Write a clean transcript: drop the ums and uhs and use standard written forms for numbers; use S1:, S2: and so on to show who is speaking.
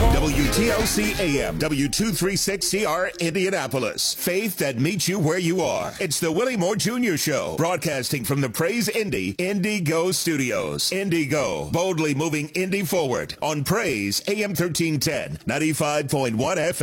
S1: WTLC AM, W236CR, Indianapolis. Faith that meets you where you are. It's the Willie Moore Jr. Show, broadcasting from the Praise Indy Indigo Studios. Indigo, boldly moving Indy forward on Praise AM 1310, 95.1 FM.